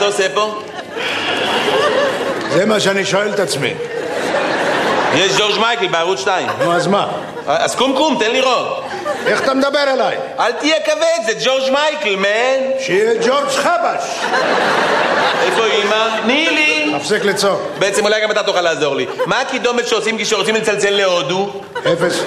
אתה עושה פה? זה מה שאני שואל את עצמי. יש ג'ורג' מייקל בערוץ 2. נו, אז מה? אז קום, תן לראות. איך אתה מדבר אליי? אל תהיה כבד, זה ג'ורג' מייקל, מן. שיהיה ג'ורג' חבש. איפה אמא? תני לי. תפסיק לצעוק. בעצם אולי גם אתה תוכל לעזור לי. מה הקידומת שעושים כשרוצים לצלצל להודו? 0.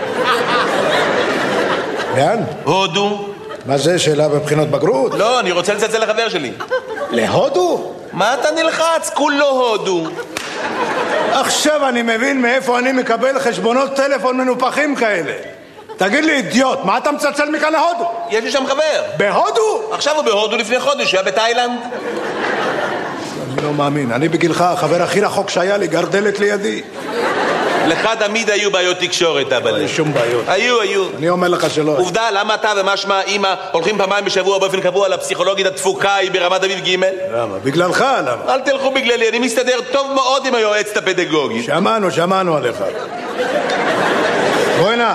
לאן? הודו. מה זה, שאלה בבחינות בגרות? לא, אני רוצה לצלצל לחבר שלי. להודו? מה אתה נלחץ? כולו הודו. עכשיו אני מבין מאיפה אני מקבל חשבונות טלפון מנופחים כאלה. תגיד לי, אידיוט, מה אתה מצלצל מכאן להודו? יש לי שם חבר. בהודו? עכשיו הוא בהודו, לפני חודש, הוא היה בתאילנד. אני לא מאמין. אני בגילך, החבר הכי רחוק שהיה לי, גר דלת לידי. לך תמיד היו בעיות תקשורת, אבל... אין שום בעיות. היו. אני אומר לך שלא. עובדה, למה אתה ומשמע אמא הולכים פעמיים בשבוע באופן קבוע לפסיכולוגית התפוקה היא ברמת אביב ג'? למה? בגללך, למה? אל תלכו בגללי, אני מסתדר טוב מאוד עם היועצת הפדגוגית. שמענו עליך. בואי נא.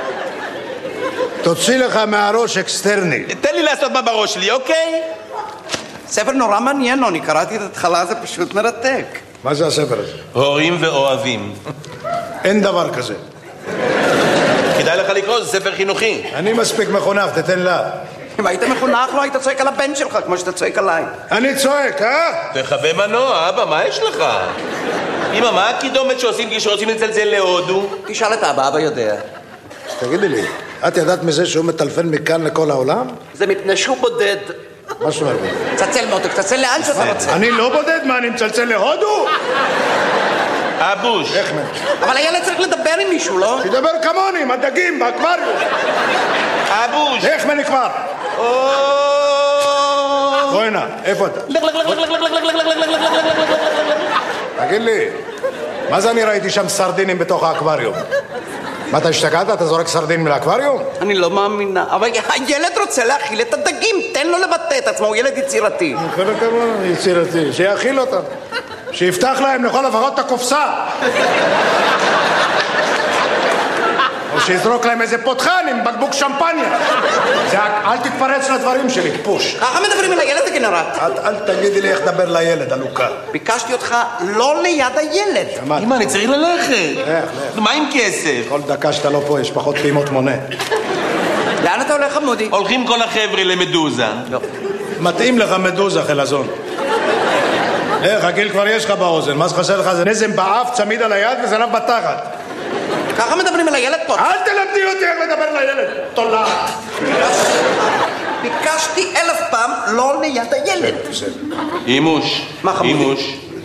תוציא לך מהראש אקסטרני. תן לי לעשות מה בראש שלי, אוקיי? ספר נורא מעניין, אני קראתי את ההתחלה, זה פשוט מרתק. מה זה הספר הזה? הורים ואוהבים. אין דבר כזה. כדאי לך לקרוא, זה ספר חינוכי. אני מספיק מחונך, תתן לה. אם היית מחונך לא היית צועק על הבן שלך כמו שאתה צועק עליי. אני צועק, תחווה מנוע, אבא, מה יש לך? אמא, מה הקידומת שעושים כשרוצים לצלצל להודו? תשאל את האבא, אבא יודע. תגידי לי, את ידעת מזה שהוא מטלפן מכאן לכל העולם? זה מפני שהוא בודד. מה זאת אומרת? צלצל מותק, צלצל לאן שאתה רוצה. אני לא בודד, מה, אני מצלצל להודו? אבוש. איך מן? אבל הילד צריך לדבר עם מישהו, לא? תדבר כמוני, עם הדגים, באקווריום. אבוש. איך מן כבר? בואי נא, איפה אתה? תגיד לי, מה זה אני ראיתי שם סרדינים בתוך האקווריום? מה, אתה השתגעת? אתה זורק סרדינים לאקווריום? אני לא מאמינה, אבל הילד רוצה להכיל את הדגים, תן לו לבטא את עצמו, הוא ילד יצירתי. חלק כמובן יצירתי, שיאכיל אותם. שיפתח להם לכל לפחות את הקופסה. או שיזרוק להם איזה פותחן עם בקבוק שמפניה. אל תתפרץ לדברים שלי, פוש. ככה מדברים על הילד הגנרט. אל תגידי לי איך דבר לילד, אלוקה. ביקשתי אותך לא ליד הילד. אמא, אני צריך ללכת. מה עם כסף? כל דקה שאתה לא פה יש פחות פעימות מונה. לאן אתה הולך, עמודי? הולכים כל החבר'ה למדוזה. לא. מתאים לך מדוזה, חלזון. איך, הגיל כבר יש לך באוזן. מה שחסר לך זה נזם באף, צמיד על היד וזנב בתחת. ככה מדברים על הילד פה. אל תלמדי אותי איך לדבר לילד. תולעת. ביקשתי 1000 פעם לא ליד הילד. אימוש. מה חמודי? אימוש.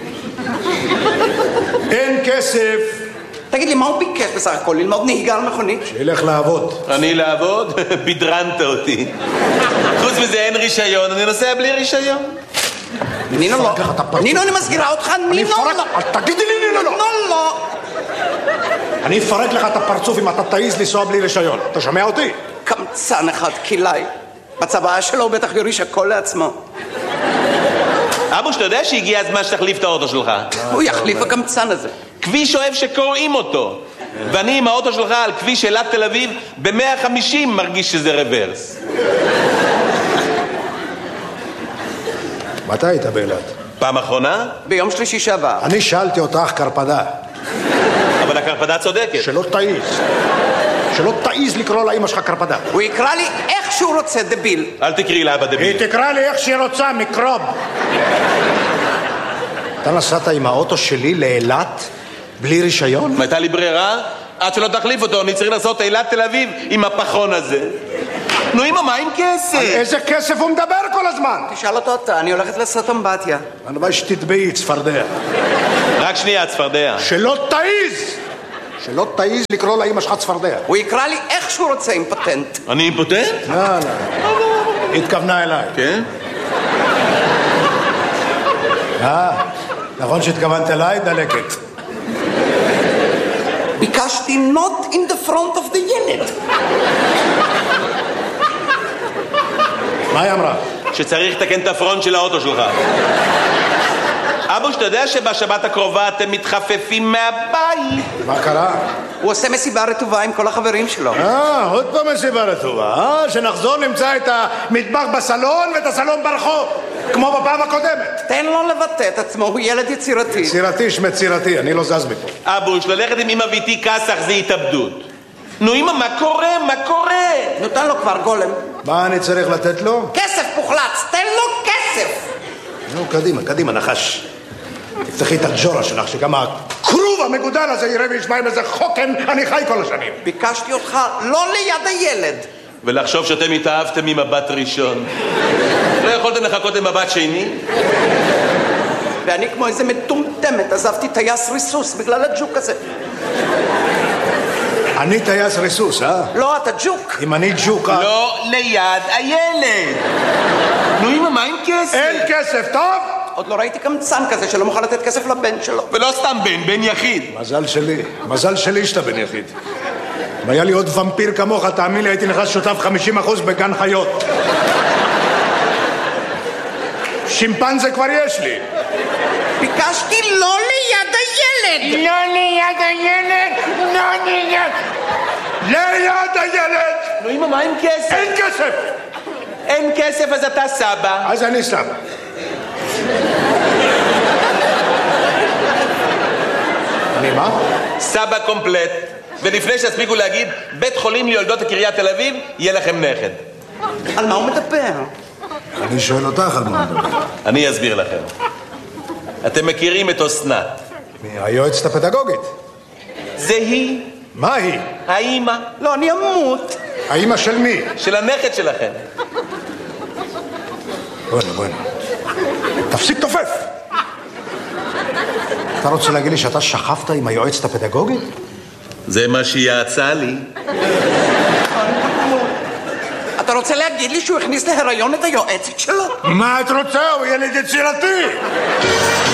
אין כסף. תגיד לי, מה הוא ביקש בסך הכל? ללמוד נהיגה על מכונית? שילך לעבוד. אני לעבוד? בדרנת אותי. חוץ מזה אין רישיון, אני נוסע בלי רישיון. נינו לא. נינו, אני מזכירה אותך, נינו לא. תגידי לי נינו לא. נינו לא. אני אפרק לך את הפרצוף אם אתה תעיז לנסוע בלי רישיון. אתה שומע אותי? קמצן אחד, קילאי. בצבא שלו הוא בטח יוריש הכל לעצמו. אבוש, אתה יודע שהגיע הזמן שתחליף את האוטו שלך? הוא יחליף הקמצן הזה. כביש אוהב שקוראים אותו. ואני עם האוטו שלך על כביש אילת תל אביב ב-150 מרגיש שזה רוורס. מתי היית באילת? פעם אחרונה? ביום שלישי שעבר. אני שאלתי אותך קרפדה. אבל הקרפדה צודקת. שלא תעיז לקרוא לאמא שלך קרפדה. הוא יקרא לי איך שהוא רוצה, דביל. אל תקראי לאבא דביל. היא תקרא לי איך שהיא רוצה, מיקרוב. אתה נסעת עם האוטו שלי לאילת בלי רישיון? הייתה לי ברירה? עד שלא תחליף אותו, אני צריך לעשות אילת תל אביב עם הפחון הזה. נו, אמא, מה עם כסף? על איזה כסף הוא מדבר כל הזמן? תשאל אותו אתה, אני הולכת לעשות אמבטיה. הלוואי שתטבעי, צפרדע. רק שנייה, צפרדע. שלא תעיז לקרוא לאמא שלך צפרדע. הוא יקרא לי איך שהוא רוצה, אימפוטנט. אני אימפוטנט? לא. היא התכוונה אליי. כן? נכון שהתכוונת אליי? דלקת. ביקשתי not in the front of the ילד. מה היא אמרה? שצריך לתקן את הפרונט של האוטו שלך. אבוש, אתה יודע שבשבת הקרובה אתם מתחפפים מהבית? מה קרה? הוא עושה מסיבה רטובה עם כל החברים שלו. עוד פעם מסיבה רטובה. שנחזור נמצא את המטבח בסלון ואת הסלון ברחוב. כמו בפעם הקודמת. תן לו לבטא את עצמו, הוא ילד יצירתי. יצירתי שמצירתי, אני לא זז מפה. אבוש, ללכת עם אמא ואיתי כסח זה התאבדות. נו אמא, מה קורה? מה קורה? נותן לו כבר גולם. מה אני צריך לתת לו? כסף מוחלץ, תן לו כסף! נו, קדימה, קדימה, נחש. תפתחי את הג'ורה שלך, שגם הכרוב המגודל הזה יראה וישמע עם איזה חוקן אני חי כל השנים. ביקשתי אותך לא ליד הילד. ולחשוב שאתם התאהבתם ממבט ראשון. לא יכולתם לחכות למבט שני? ואני כמו איזה מטומטמת עזבתי טייס ריסוס בגלל הג'וק הזה. אני טייס ריסוס, אה? לא, אתה ג'וק. אם אני ג'וק... לא ליד הילד. נו אמא, מה עם כסף? אין כסף, טוב? עוד לא ראיתי קמצן כזה שלא מוכן לתת כסף לבן שלו. ולא סתם בן יחיד. מזל שלי שאתה בן יחיד. אם היה לי עוד ומפיר כמוך, תאמין לי, הייתי נכנס שותף 50% בגן חיות. שימפנזה כבר יש לי. ביקשתי לא ליד הילד. לא ליד הילד, לא ליד... ליד הילד! נו אמא, מה עם כסף? אין כסף! אין כסף אז אתה סבא. אז אני סבא. אני מה? סבא קומפלט. ולפני שהספיקו להגיד בית חולים ליולדות הקריית תל אביב, יהיה לכם נכד. על מה הוא מדבר? אני שואל אותך על מה מדבר. אני אסביר לכם. אתם מכירים את אסנת. היועצת הפדגוגית. זה היא. מה היא? האמא. לא, אני אמות. האמא של מי? של הנכד שלכם. בואנה. תפסיק תופף. אתה רוצה להגיד לי שאתה שכבת עם היועצת הפדגוגית? זה מה שהיא יעצה לי. אתה רוצה להגיד לי שהוא הכניס להיריון את היועצת שלו? מה את רוצה? הוא ילד יצירתי.